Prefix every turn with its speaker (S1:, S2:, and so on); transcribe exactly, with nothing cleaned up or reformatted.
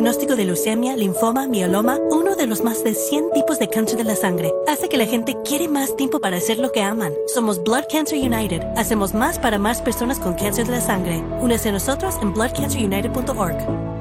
S1: diagnóstico de leucemia, linfoma, mieloma, uno de los más de cien tipos de cáncer de la sangre. Hace que la gente quiere más tiempo para hacer lo que aman. Somos Blood Cancer United. Hacemos más para más personas con cáncer de la sangre. Únese a nosotros en blood cancer united punto org.